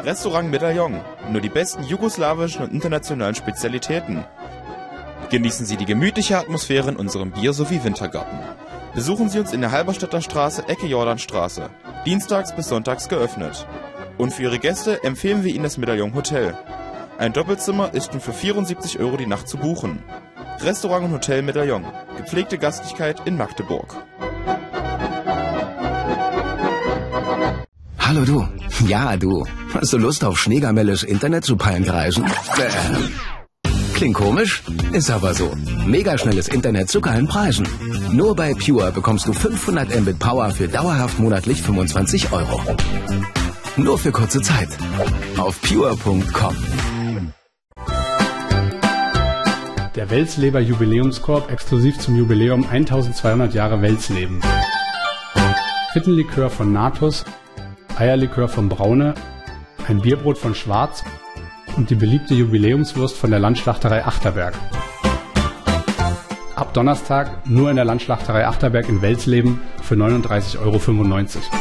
Restaurant Medaillon. Nur die besten jugoslawischen und internationalen Spezialitäten. Genießen Sie die gemütliche Atmosphäre in unserem Bier- sowie Wintergarten. Besuchen Sie uns in der Halberstädter Straße, Ecke Jordanstraße. Dienstags bis sonntags geöffnet. Und für Ihre Gäste empfehlen wir Ihnen das Medaillon Hotel. Ein Doppelzimmer ist nun für 74 € die Nacht zu buchen. Restaurant und Hotel Medaillon. Gepflegte Gastlichkeit in Magdeburg. Hallo du. Ja, du. Hast du Lust auf schneegamelles Internet zu Palmkreisen? Klingt komisch? Ist aber so. Megaschnelles Internet zu geilen Preisen. Nur bei Pure bekommst du 500 Mbit Power für dauerhaft monatlich 25 €. Nur für kurze Zeit. Auf pure.com. Der Weltsleber Jubiläumskorb exklusiv zum Jubiläum 1200 Jahre Welsleben. Fittenlikör von Natus, Eierlikör von Braune, ein Bierbrot von Schwarz und die beliebte Jubiläumswurst von der Landschlachterei Achterberg. Ab Donnerstag nur in der Landschlachterei Achterberg in Welsleben für 39,95 €.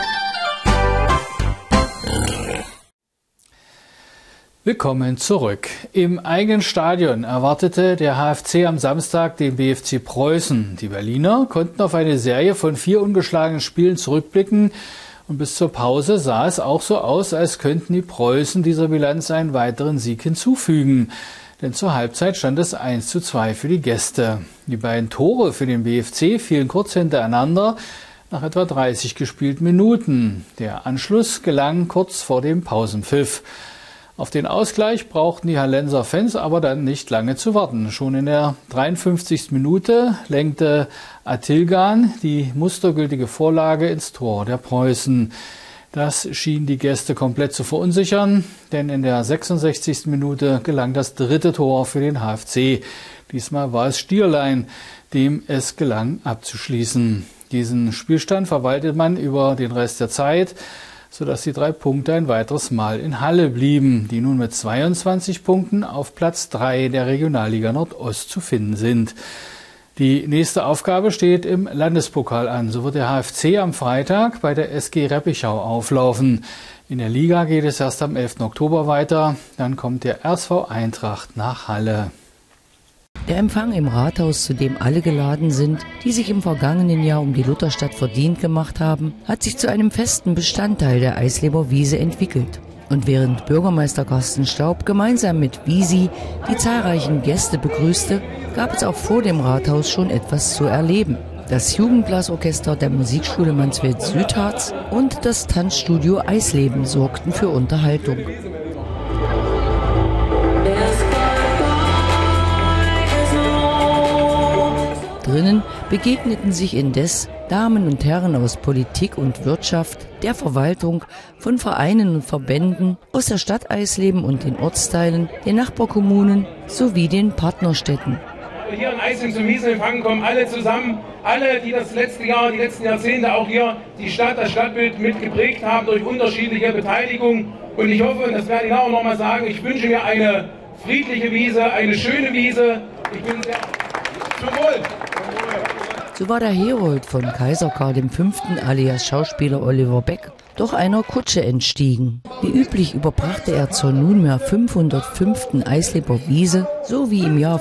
Willkommen zurück. Im eigenen Stadion erwartete der HFC am Samstag den BFC Preußen. Die Berliner konnten auf eine Serie von 4 ungeschlagenen Spielen zurückblicken und bis zur Pause sah es auch so aus, als könnten die Preußen dieser Bilanz einen weiteren Sieg hinzufügen. Denn zur Halbzeit stand es 1:2 für die Gäste. Die beiden Tore für den BFC fielen kurz hintereinander nach etwa 30 gespielten Minuten. Der Anschluss gelang kurz vor dem Pausenpfiff. Auf den Ausgleich brauchten die Hallenser Fans aber dann nicht lange zu warten. Schon in der 53. Minute lenkte Atilgan die mustergültige Vorlage ins Tor der Preußen. Das schien die Gäste komplett zu verunsichern, denn in der 66. Minute gelang das 3. Tor für den HFC. Diesmal war es Stierlein, dem es gelang abzuschließen. Diesen Spielstand verwaltet man über den Rest der Zeit, sodass die 3 Punkte ein weiteres Mal in Halle blieben, die nun mit 22 Punkten auf Platz 3 der Regionalliga Nordost zu finden sind. Die nächste Aufgabe steht im Landespokal an. So wird der HFC am Freitag bei der SG Reppichau auflaufen. In der Liga geht es erst am 11. Oktober weiter. Dann kommt der RSV Eintracht nach Halle. Der Empfang im Rathaus, zu dem alle geladen sind, die sich im vergangenen Jahr um die Lutherstadt verdient gemacht haben, hat sich zu einem festen Bestandteil der Eisleber Wiese entwickelt. Und während Bürgermeister Carsten Staub gemeinsam mit Wiesi die zahlreichen Gäste begrüßte, gab es auch vor dem Rathaus schon etwas zu erleben. Das Jugendblasorchester der Musikschule Mansfeld-Südharz und das Tanzstudio Eisleben sorgten für Unterhaltung. Drinnen begegneten sich indes Damen und Herren aus Politik und Wirtschaft, der Verwaltung, von Vereinen und Verbänden, aus der Stadt Eisleben und den Ortsteilen, den Nachbarkommunen sowie den Partnerstädten. Hier in Eisleben zum Wiesenempfang kommen alle zusammen, alle, die das letzte Jahr, die letzten Jahrzehnte auch hier die Stadt, das Stadtbild mitgeprägt haben durch unterschiedliche Beteiligung. Und ich hoffe, und das werde ich auch noch mal sagen, ich wünsche mir eine friedliche Wiese, eine schöne Wiese. Ich bin sehr zum Wohl. So war der Herold von Kaiser Karl V. alias Schauspieler Oliver Beck doch einer Kutsche entstiegen. Wie üblich überbrachte er zur nunmehr 505. Eisleber Wiese, so wie im Jahr